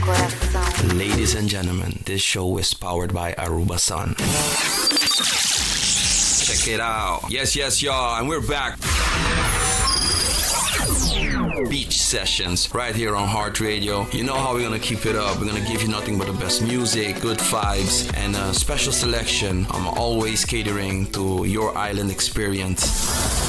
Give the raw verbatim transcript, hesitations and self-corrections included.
Ladies and gentlemen, this show is powered by Aruba Sun. Check it out. Yes, yes, y'all, and we're back. Beach sessions right here on Heart Radio. You know how we're gonna keep it up. We're gonna give you nothing but the best music, good vibes, and a special selection. I'm always catering to your island experience.